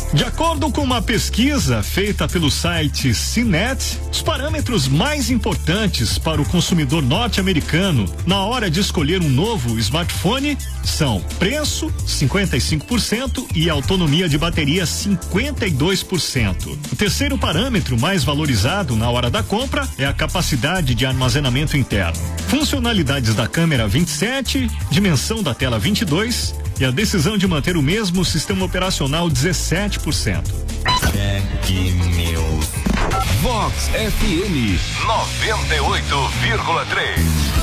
De acordo com uma pesquisa feita pelo site CNET, os parâmetros mais importantes para o consumidor norte-americano na hora de escolher um novo smartphone são preço, 55%, e autonomia de bateria, 52%. O terceiro parâmetro mais valorizado na hora da compra é a capacidade de armazenamento interno. Funcionalidades da câmera 27, dimensão da tela 22 e a decisão de manter o mesmo sistema operacional 17%. Tech News. Vox FM 98,3.